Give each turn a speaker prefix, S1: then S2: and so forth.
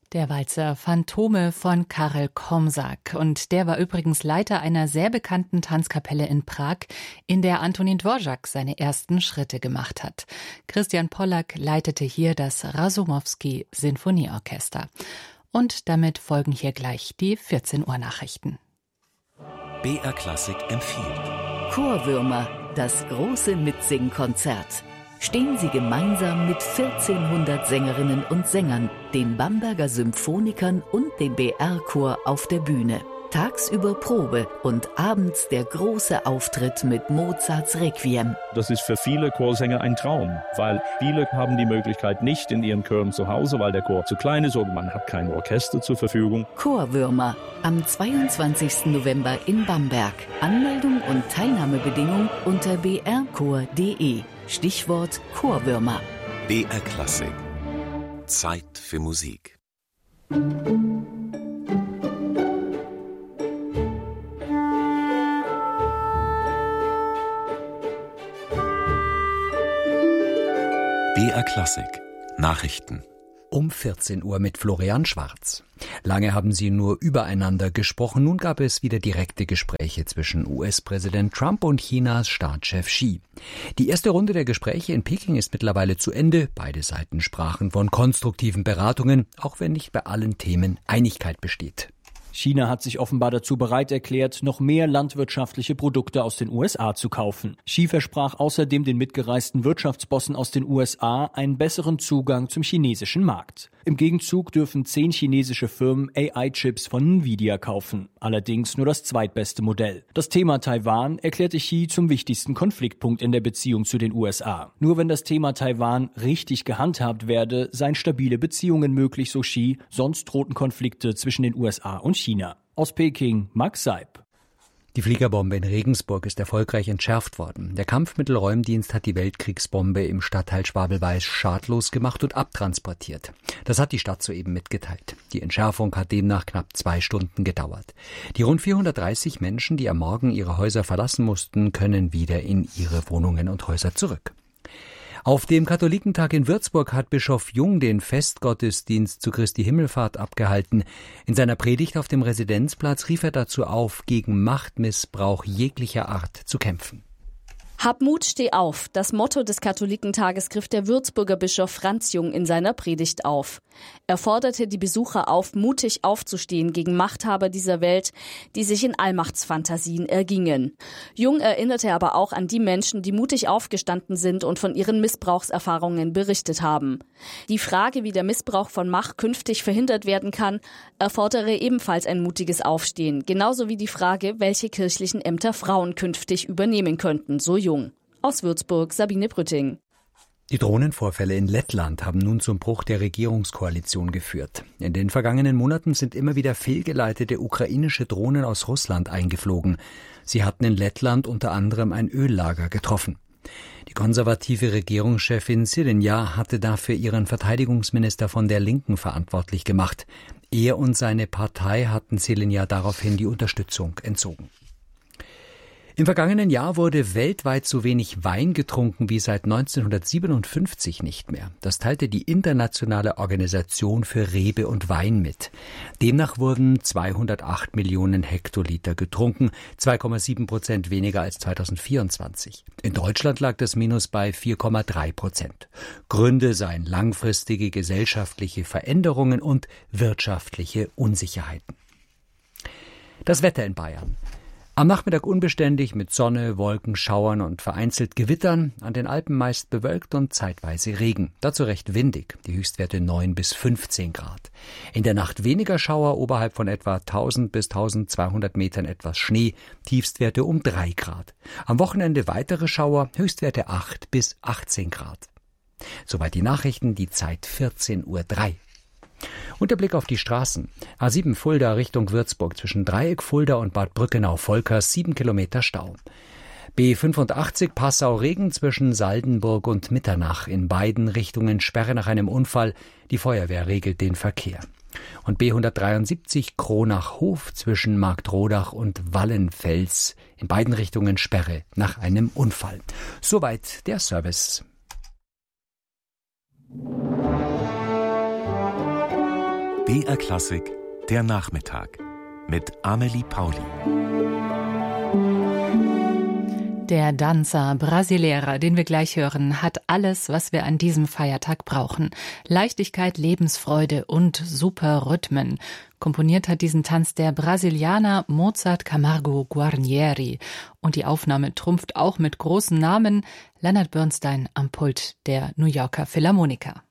S1: Der Walzer Phantome von Karel Komsak. Und der war übrigens Leiter einer sehr bekannten Tanzkapelle in Prag, in der Antonín Dvořák seine ersten Schritte gemacht hat. Christian Pollack leitete hier das Rasoumovsky-Sinfonieorchester. Und damit folgen hier gleich die 14 Uhr Nachrichten.
S2: BR Klassik empfiehlt.
S3: Chorwürmer, das große Mitsingkonzert. Stehen Sie gemeinsam mit 1400 Sängerinnen und Sängern, den Bamberger Symphonikern und dem BR-Chor auf der Bühne. Tagsüber Probe und abends der große Auftritt mit Mozarts Requiem.
S4: Das ist für viele Chorsänger ein Traum, weil viele haben die Möglichkeit nicht in ihren Chören zu Hause, weil der Chor zu klein ist oder man hat kein Orchester zur Verfügung.
S3: Chorwürmer am 22. November in Bamberg. Anmeldung und Teilnahmebedingung unter brchor.de. Stichwort Chorwürmer.
S2: BR Klassik. Zeit für Musik. BR Klassik. Nachrichten.
S5: Um 14 Uhr mit Florian Schwarz. Lange haben sie nur übereinander gesprochen. Nun gab es wieder direkte Gespräche zwischen US-Präsident Trump und Chinas Staatschef Xi. Die erste Runde der Gespräche in Peking ist mittlerweile zu Ende. Beide Seiten sprachen von konstruktiven Beratungen, auch wenn nicht bei allen Themen Einigkeit besteht.
S6: China hat sich offenbar dazu bereit erklärt, noch mehr landwirtschaftliche Produkte aus den USA zu kaufen. Xi versprach außerdem den mitgereisten Wirtschaftsbossen aus den USA einen besseren Zugang zum chinesischen Markt. Im Gegenzug dürfen 10 chinesische Firmen AI-Chips von Nvidia kaufen, allerdings nur das zweitbeste Modell. Das Thema Taiwan erklärte Xi zum wichtigsten Konfliktpunkt in der Beziehung zu den USA. Nur wenn das Thema Taiwan richtig gehandhabt werde, seien stabile Beziehungen möglich, so Xi, sonst drohten Konflikte zwischen den USA und China. Aus Peking, Max Seib.
S5: Die Fliegerbombe in Regensburg ist erfolgreich entschärft worden. Der Kampfmittelräumdienst hat die Weltkriegsbombe im Stadtteil Schwabelweiß schadlos gemacht und abtransportiert. Das hat die Stadt soeben mitgeteilt. Die Entschärfung hat demnach knapp 2 Stunden gedauert. Die rund 430 Menschen, die am Morgen ihre Häuser verlassen mussten, können wieder in ihre Wohnungen und Häuser zurück. Auf dem Katholikentag in Würzburg hat Bischof Jung den Festgottesdienst zu Christi Himmelfahrt abgehalten. In seiner Predigt auf dem Residenzplatz rief er dazu auf, gegen Machtmissbrauch jeglicher Art zu kämpfen.
S7: Hab Mut, steh auf. Das Motto des Katholikentages griff der Würzburger Bischof Franz Jung in seiner Predigt auf. Er forderte die Besucher auf, mutig aufzustehen gegen Machthaber dieser Welt, die sich in Allmachtsfantasien ergingen. Jung erinnerte aber auch an die Menschen, die mutig aufgestanden sind und von ihren Missbrauchserfahrungen berichtet haben. Die Frage, wie der Missbrauch von Macht künftig verhindert werden kann, erfordere ebenfalls ein mutiges Aufstehen. Genauso wie die Frage, welche kirchlichen Ämter Frauen künftig übernehmen könnten, so Jung. Aus Würzburg, Sabine Brütting.
S5: Die Drohnenvorfälle in Lettland haben nun zum Bruch der Regierungskoalition geführt. In den vergangenen Monaten sind immer wieder fehlgeleitete ukrainische Drohnen aus Russland eingeflogen. Sie hatten in Lettland unter anderem ein Öllager getroffen. Die konservative Regierungschefin Syriza hatte dafür ihren Verteidigungsminister von der Linken verantwortlich gemacht. Er und seine Partei hatten Syriza daraufhin die Unterstützung entzogen. Im vergangenen Jahr wurde weltweit so wenig Wein getrunken wie seit 1957 nicht mehr. Das teilte die Internationale Organisation für Rebe und Wein mit. Demnach wurden 208 Millionen Hektoliter getrunken, 2,7% weniger als 2024. In Deutschland lag das Minus bei 4,3%. Gründe seien langfristige gesellschaftliche Veränderungen und wirtschaftliche Unsicherheiten. Das Wetter in Bayern. Am Nachmittag unbeständig mit Sonne, Wolken, Schauern und vereinzelt Gewittern, an den Alpen meist bewölkt und zeitweise Regen. Dazu recht windig, die Höchstwerte 9 bis 15 Grad. In der Nacht weniger Schauer, oberhalb von etwa 1000 bis 1200 Metern etwas Schnee, Tiefstwerte um 3 Grad. Am Wochenende weitere Schauer, Höchstwerte 8 bis 18 Grad. Soweit die Nachrichten, die Zeit 14:03 Uhr. Und der Blick auf die Straßen. A7 Fulda Richtung Würzburg zwischen Dreieck Fulda und Bad Brückenau-Volkers 7 Kilometer Stau. B85 Passau-Regen zwischen Saldenburg und Mitternach. In beiden Richtungen Sperre nach einem Unfall. Die Feuerwehr regelt den Verkehr. Und B173 Kronach-Hof zwischen Marktrodach und Wallenfels. In beiden Richtungen Sperre nach einem Unfall. Soweit der Service.
S2: BR Klassik, der Nachmittag mit Amelie Pauli.
S1: Der Danza Brasileira, den wir gleich hören, hat alles, was wir an diesem Feiertag brauchen. Leichtigkeit, Lebensfreude und super Rhythmen. Komponiert hat diesen Tanz der Brasilianer Mozart Camargo Guarnieri. Und die Aufnahme trumpft auch mit großen Namen Leonard Bernstein am Pult der New Yorker Philharmoniker.